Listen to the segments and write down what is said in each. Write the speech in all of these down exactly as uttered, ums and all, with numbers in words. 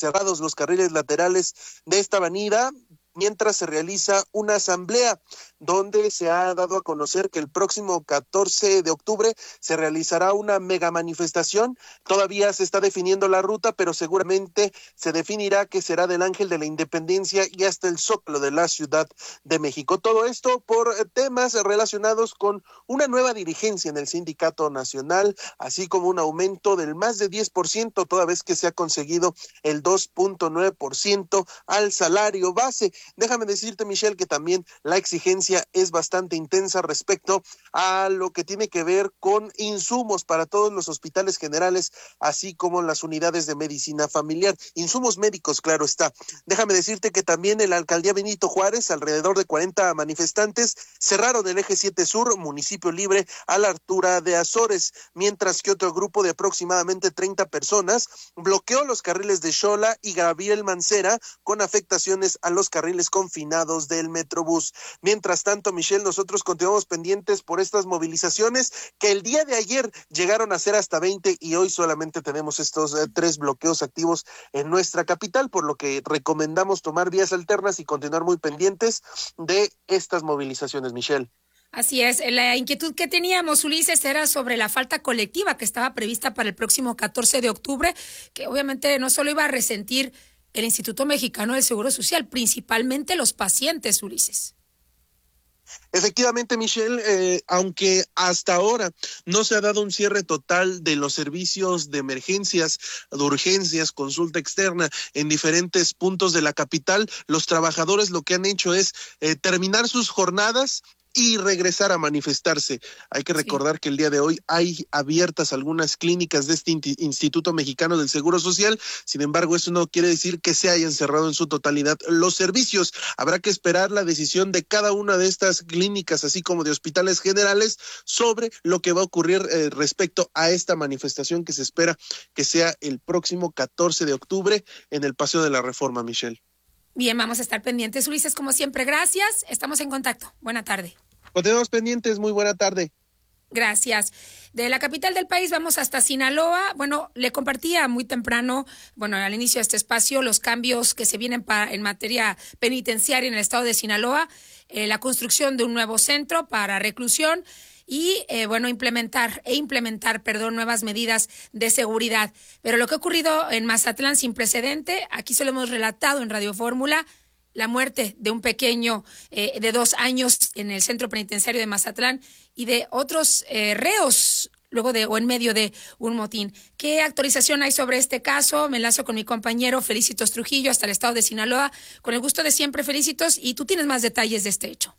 cerrados los carriles laterales de esta avenida, mientras se realiza una asamblea donde se ha dado a conocer que el próximo catorce de octubre se realizará una mega manifestación. Todavía se está definiendo la ruta, pero seguramente se definirá que será del Ángel de la Independencia y hasta el Zócalo de la Ciudad de México. Todo esto por temas relacionados con una nueva dirigencia en el Sindicato Nacional, así como un aumento del más de diez por ciento, toda vez que se ha conseguido el dos punto nueve por ciento al salario base. Déjame decirte, Michelle, que también la exigencia es bastante intensa respecto a lo que tiene que ver con insumos para todos los hospitales generales, así como las unidades de medicina familiar, insumos médicos, claro está. Déjame decirte que también en la alcaldía Benito Juárez, alrededor de cuarenta manifestantes cerraron el eje siete Sur, municipio libre, a la altura de Azores, mientras que otro grupo de aproximadamente treinta personas bloqueó los carriles de Xola y Gabriel Mancera con afectaciones a los carriles confinados del Metrobús. Mientras tanto, Michelle, nosotros continuamos pendientes por estas movilizaciones que el día de ayer llegaron a ser hasta veinte y hoy solamente tenemos estos eh, tres bloqueos activos en nuestra capital, por lo que recomendamos tomar vías alternas y continuar muy pendientes de estas movilizaciones, Michelle. Así es, la inquietud que teníamos, Ulises, era sobre la falta colectiva que estaba prevista para el próximo catorce de octubre, que obviamente no solo iba a resentir el Instituto Mexicano del Seguro Social, principalmente los pacientes, Ulises. Efectivamente, Michelle, eh, aunque hasta ahora no se ha dado un cierre total de los servicios de emergencias, de urgencias, consulta externa en diferentes puntos de la capital, los trabajadores lo que han hecho es eh, terminar sus jornadas y regresar a manifestarse. Hay que recordar sí. que el día de hoy hay abiertas algunas clínicas de este Instituto Mexicano del Seguro Social, sin embargo, eso no quiere decir que se hayan cerrado en su totalidad los servicios. Habrá que esperar la decisión de cada una de estas clínicas, así como de hospitales generales, sobre lo que va a ocurrir eh, respecto a esta manifestación que se espera que sea el próximo catorce de octubre en el Paseo de la Reforma, Michelle. Bien, vamos a estar pendientes, Ulises, como siempre, gracias. Estamos en contacto. Buena tarde. Continuamos pendientes, muy buena tarde. Gracias. De la capital del país vamos hasta Sinaloa. Bueno, le compartía muy temprano, bueno, al inicio de este espacio, los cambios que se vienen para, en materia penitenciaria en el estado de Sinaloa, eh, la construcción de un nuevo centro para reclusión y, eh, bueno, implementar e implementar, perdón, nuevas medidas de seguridad. Pero lo que ha ocurrido en Mazatlán sin precedente, aquí se lo hemos relatado en Radio Fórmula, la muerte de un pequeño eh, de dos años en el centro penitenciario de Mazatlán y de otros eh, reos luego de o en medio de un motín. ¿Qué actualización hay sobre este caso? Me enlazo con mi compañero Felicitos Trujillo hasta el estado de Sinaloa. Con el gusto de siempre, Felicitos, y tú tienes más detalles de este hecho.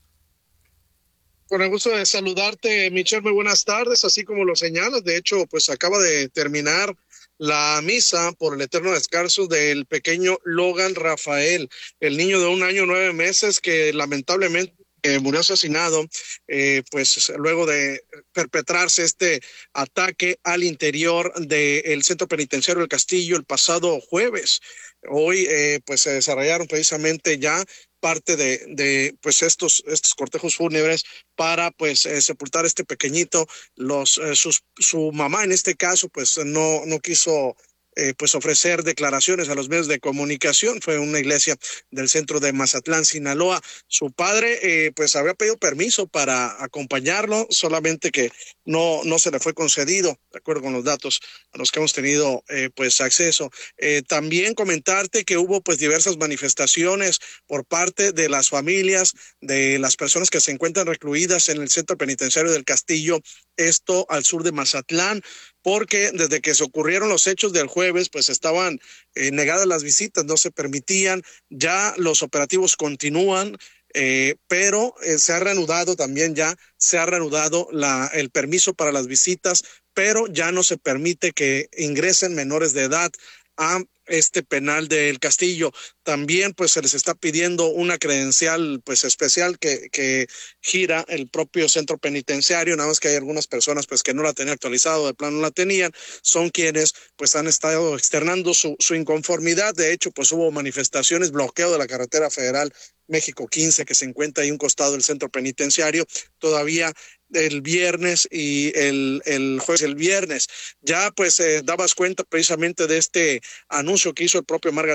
Con el gusto de saludarte, Michelle, muy buenas tardes, así como lo señalas, de hecho, pues acaba de terminar la misa por el eterno descanso del pequeño Logan Rafael, el niño de un año nueve meses que lamentablemente eh, murió asesinado, eh, pues luego de perpetrarse este ataque al interior del centro penitenciario del Castillo el pasado jueves. Hoy, eh, pues se desarrollaron precisamente ya parte de, de pues estos estos cortejos fúnebres para pues eh, sepultar a este pequeñito. Los eh, sus, su mamá en este caso pues no no quiso eh, pues ofrecer declaraciones a los medios de comunicación. Fue una iglesia del centro de Mazatlán, Sinaloa. Su padre eh, pues había pedido permiso para acompañarlo, solamente que no no se le fue concedido, de acuerdo con los datos a los que hemos tenido eh, pues acceso. Eh, también comentarte que hubo pues diversas manifestaciones por parte de las familias de las personas que se encuentran recluidas en el centro penitenciario del Castillo, esto al sur de Mazatlán, porque desde que se ocurrieron los hechos del jueves, pues estaban eh, negadas las visitas, no se permitían, ya los operativos continúan, eh, pero eh, se ha reanudado también ya, se ha reanudado la, el permiso para las visitas, pero ya no se permite que ingresen menores de edad a este penal del Castillo. También pues se les está pidiendo una credencial pues especial que, que gira el propio centro penitenciario, nada más que hay algunas personas pues que no la tenían actualizado, de plano no la tenían, son quienes pues han estado externando su, su inconformidad. De hecho pues hubo manifestaciones, bloqueo de la carretera federal México quince que se encuentra ahí a un costado del centro penitenciario, todavía el viernes y el, el jueves el viernes. Ya pues eh, dabas cuenta precisamente de este anuncio que hizo el propio Marga